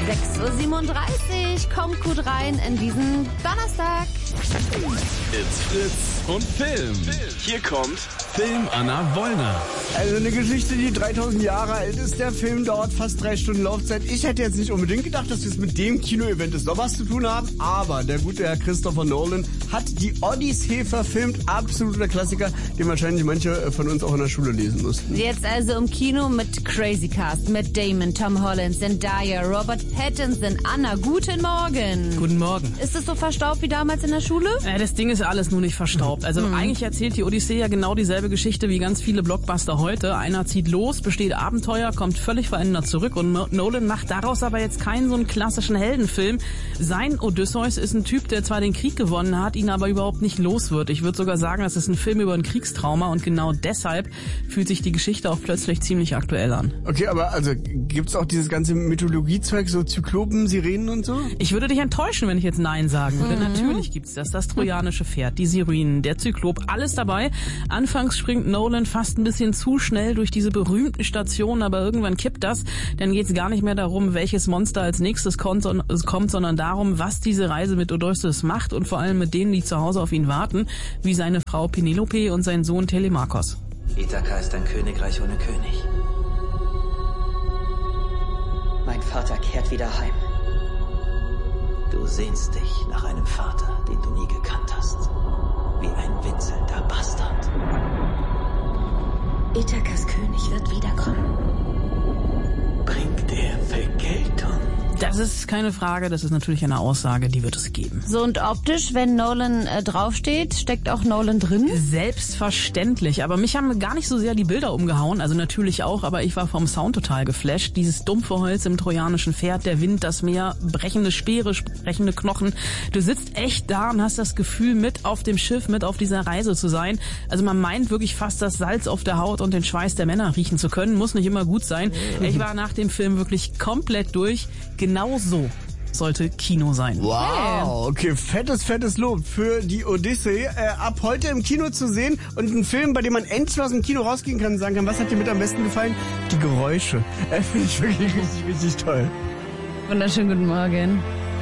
6.37 Uhr, kommt gut rein in diesen Donnerstag. It's Fritz und Film. Hier kommt Film Anna Wollner. Also eine Geschichte, die 3000 Jahre alt ist. Der Film dauert fast 3 Stunden Laufzeit. Ich hätte jetzt nicht unbedingt gedacht, dass wir es mit dem Kino-Event des Sommers zu tun haben. Aber der gute Herr Christopher Nolan hat die Odyssee verfilmt. Absoluter Klassiker, den wahrscheinlich manche von uns auch in der Schule lesen mussten. Jetzt also im Kino mit Crazy Cast, mit Damon, Tom Holland, Zendaya, Robert Pattinson, Anna. Guten Morgen. Guten Morgen. Ist es so verstaubt wie damals in der Schule? Das Ding ist alles nur nicht verstaubt. Also eigentlich erzählt die Odyssee ja genau dieselbe Geschichte wie ganz viele Blockbuster heute. Einer zieht los, besteht Abenteuer, kommt völlig verändert zurück und Nolan macht daraus aber jetzt keinen so einen klassischen Heldenfilm. Sein Odysseus ist ein Typ, der zwar den Krieg gewonnen hat, ihn aber überhaupt nicht los wird. Ich würde sogar sagen, das ist ein Film über ein Kriegstrauma und genau deshalb fühlt sich die Geschichte auch plötzlich ziemlich aktuell an. Okay, aber also gibt's auch dieses ganze Mythologie-Zeug, so Zyklopen, Sirenen und so? Ich würde dich enttäuschen, wenn ich jetzt Nein sagen würde. Natürlich gibt's das. Das trojanische Pferd, die Sirenen, der Zyklop, alles dabei. Anfangs springt Nolan fast ein bisschen zu schnell durch diese berühmten Stationen, aber irgendwann kippt das. Dann geht's gar nicht mehr darum, welches Monster als nächstes kommt, sondern darum, was diese Reise mit Odysseus macht und vor allem mit denen, die zu Hause auf ihn warten, wie seine Frau Penelope und sein Sohn Telemakos. Ithaka ist ein Königreich ohne König. Mein Vater kehrt wieder heim. Du sehnst dich nach einem Vater, den du nie gekannt hast. Wie ein winselnder Bastard. Ithakas König wird wiederkommen. Bringt er Vergeltung? Das ist keine Frage, das ist natürlich eine Aussage, die wird es geben. So, und optisch, wenn Nolan draufsteht, steckt auch Nolan drin? Selbstverständlich, aber mich haben gar nicht so sehr die Bilder umgehauen, also natürlich auch, aber ich war vom Sound total geflasht. Dieses dumpfe Holz im trojanischen Pferd, der Wind, das Meer, brechende Speere, brechende Knochen. Du sitzt echt da und hast das Gefühl, mit auf dem Schiff, mit auf dieser Reise zu sein. Also man meint wirklich fast das Salz auf der Haut und den Schweiß der Männer riechen zu können, muss nicht immer gut sein. Ich war nach dem Film wirklich komplett durch. Genau so sollte Kino sein. Wow, okay, fettes Lob für die Odyssee. Ab heute im Kino zu sehen und ein Film, bei dem man endlich aus dem Kino rausgehen kann und sagen kann, was hat dir mit am besten gefallen? Die Geräusche. Finde ich wirklich richtig toll. Wunderschönen guten Morgen.